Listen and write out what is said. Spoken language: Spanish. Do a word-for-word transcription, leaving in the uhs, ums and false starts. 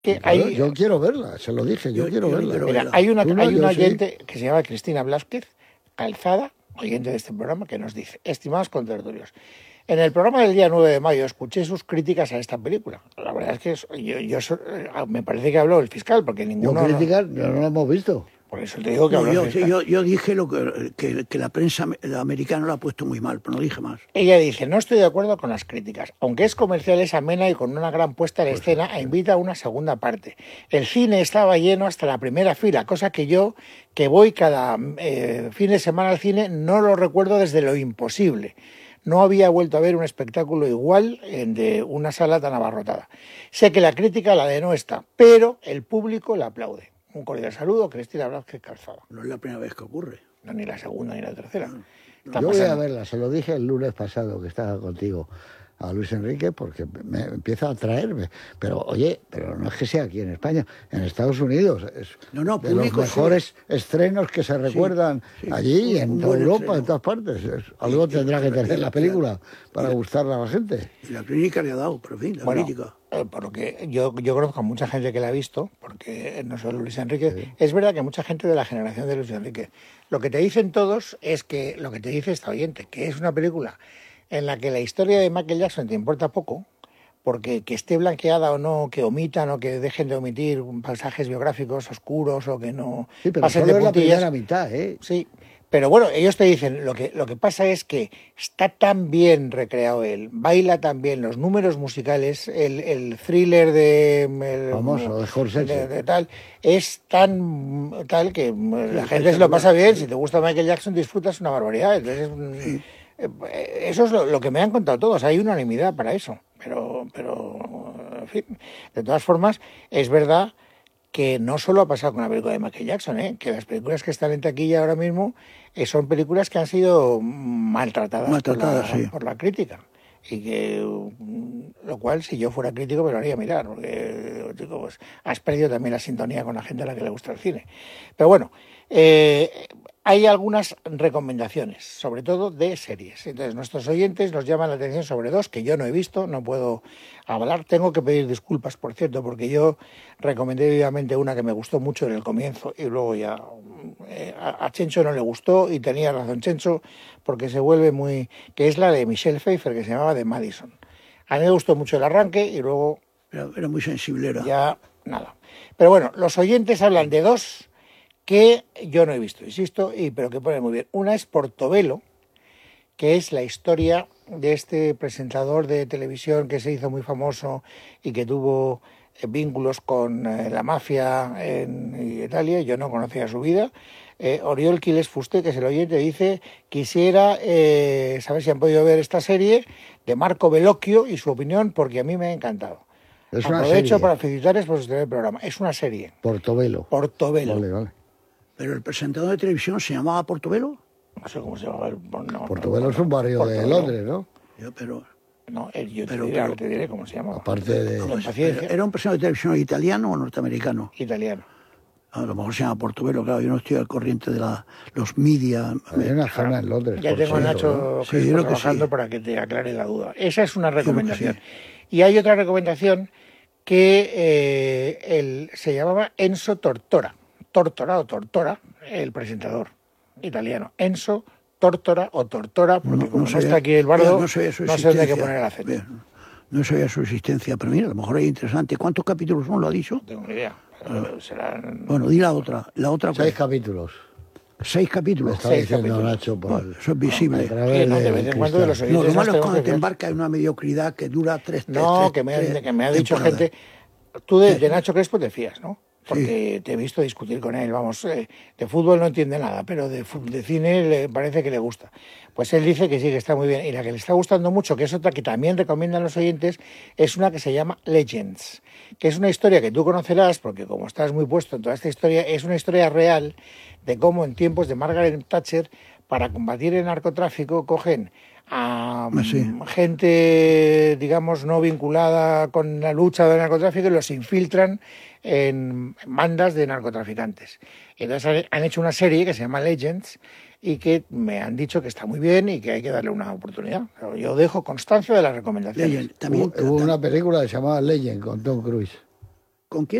Que Claro, hay, yo quiero verla, se lo dije, yo, Yo- quiero yo verla. quiero mira, verla. hay una, Tú no, hay yo una sí. oyente que se llama Cristina Blázquez, Calzada, oyente de este programa, que nos dice: estimados contertulios, en el programa del día nueve de mayo escuché sus críticas a esta película. La verdad es que es- yo, yo so- me parece que habló el fiscal, porque Yo ninguno... no- criticar, no, no lo hemos visto. por eso te digo que No, habló yo, el fiscal. yo, yo dije lo que, que, que la prensa americana lo ha puesto muy mal, pero no dije más. Ella dice: no estoy de acuerdo con las críticas. Aunque es comercial, es amena y con una gran puesta en escena, e invita a una segunda parte. El cine estaba lleno hasta la primera fila, cosa que yo, que voy cada eh, fin de semana al cine, no lo recuerdo desde lo imposible. No había vuelto a ver un espectáculo igual en de una sala tan abarrotada. Sé que la crítica la de no está, pero el público la aplaude. Un cordial saludo, Cristina Blázquez Calzada. No es la primera vez que ocurre. No, ni la segunda ni la tercera. Está Yo voy a pasando. verla, se lo dije el lunes pasado que estaba contigo a Luis Enrique porque me empieza a atraerme. Pero oye, pero no es que sea aquí en España, en Estados Unidos es No, no, de los público, mejores estrenos que se recuerdan sí, allí, un- en un toda buen Europa, estreno. en todas partes. Es- algo tendrá que tener la película para gustarle a la gente. Y la clínica le ha dado, pero en fin, la Bueno, crítica. eh, porque yo, yo conozco a mucha gente que la ha visto, porque no solo Luis Enrique, es verdad que mucha gente de la generación de Luis Enrique. Lo que te dicen todos es que, lo que te dice esta oyente, que es una película en la que la historia de Michael Jackson te importa poco, porque que esté blanqueada o no, que omitan o que dejen de omitir pasajes biográficos oscuros o que no Sí, pero pasen solo de es la puntillas. primera mitad, ¿eh? Sí, pero bueno, ellos te dicen, lo que, lo que pasa es que está tan bien recreado él, baila tan bien, los números musicales, el, el thriller de... el- Famoso, de Scorsese. de- de tal, es tan tal que la gente se lo espectacular. pasa bien. Si te gusta Michael Jackson, disfrutas una barbaridad. Entonces, mm, eh, eso es lo, lo que me han contado todos, hay unanimidad para eso. Pero, pero, en fin, de todas formas, es verdad que no solo ha pasado con la película de Michael Jackson, ¿eh? Que las películas que están en taquilla ahora mismo eh, son películas que han sido maltratadas, Maltratadas, por, la, sí. por la crítica. Y que, mm, lo cual, si yo fuera crítico, me lo haría mirar, porque, chico, pues, has perdido también la sintonía con la gente a la que le gusta el cine. Pero bueno, eh, hay algunas recomendaciones, sobre todo de series. Entonces, nuestros oyentes nos llaman la atención sobre dos que yo no he visto, no puedo hablar. Tengo que pedir disculpas, por cierto, porque yo recomendé vivamente una que me gustó mucho en el comienzo y luego ya eh, a, a Chencho no le gustó, y tenía razón Chencho, porque se vuelve muy... que es la de Michelle Pfeiffer, que se llamaba The Madison. A mí me gustó mucho el arranque y luego Era, era muy sensiblera. ya nada. Pero bueno, los oyentes hablan de dos que yo no he visto, insisto, y pero que ponen muy bien. Una es Portobelo, que es la historia de este presentador de televisión que se hizo muy famoso y que tuvo eh, vínculos con eh, la mafia en Italia. Yo no conocía su vida. Eh, Oriol Quiles Fuste, que es el oyente, dice: quisiera eh, saber si han podido ver esta serie de Marco Bellocchio y su opinión, porque a mí me ha encantado. Es una Aprovecho serie. para felicitarles por sostener el programa. Es una serie. Portobelo. Portobelo. Vale, vale. Pero el presentador de televisión se llamaba Portobelo. No sé cómo se llama. el- No, Portobelo no, es un barrio de Portobelo. Londres, ¿no? Yo, pero, No, el- yo te, Pero- diré, pero- ahora te diré cómo se llama. Aparte de... Con paciencia. ¿era un presentador de televisión italiano o norteamericano? Italiano. A lo mejor se llama Portobelo, claro, yo no estoy al corriente de la, los media. Hay una zona en Londres. Ya por tengo a cierto, Nacho ¿no? Sí, Crespo yo creo que trabajando sí. para que te aclare la duda. Esa es una creo que recomendación. sí. Y hay otra recomendación que eh, el, se llamaba Enzo Tortora. Tortora o Tortora, el presentador italiano. Enzo Tortora o Tortora, porque como no, sabía- está aquí el bardo, no sabía su no sé dónde hay que existencia. poner el acento. Bien, no sabía su existencia, pero mira, a lo mejor es interesante. ¿Cuántos capítulos son? ¿Lo ha dicho? No tengo ni idea. Pero serán... Bueno, di la otra. La otra Seis ¿cuál? capítulos. Seis Me capítulos. estaba Seis diciendo capítulos. Nacho por, Bueno, eso es visible. a través Sí, no, de del vez en cuando de los cristal. No, lo oyentes nos malo es tenemos cuando que te fiar. embarca en una mediocridad que dura tres No, tres- que me, tres ha, que me ha dicho temporadas. gente... Tú de, de Nacho Crespo te fías, ¿no? Porque Sí. te he visto discutir con él, vamos, eh, de fútbol no entiende nada, pero de, fu- de cine le parece que le gusta. Pues él dice que sí, que está muy bien. Y la que le está gustando mucho, que es otra que también recomiendan los oyentes, es una que se llama Legends, que es una historia que tú conocerás, porque como estás muy puesto en toda esta historia, es una historia real de cómo en tiempos de Margaret Thatcher, para combatir el narcotráfico, cogen a Ah, sí. mm, gente, digamos, no vinculada con la lucha del narcotráfico y los infiltran en bandas de narcotraficantes. Entonces han- han hecho una serie que se llama Legends y que me han dicho que está muy bien y que hay que darle una oportunidad. Pero yo dejo constancia de las recomendaciones. Legend, también, Hubo, hubo una película que se llamaba Legend con Tom Cruise. ¿Con quién?